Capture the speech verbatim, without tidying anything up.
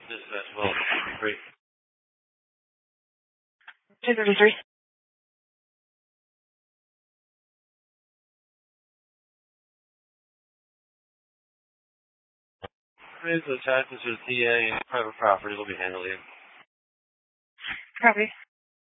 Dispatch, well, great. two thirty-three. Raise the taxes to the T A and private property will be handled here. Copy.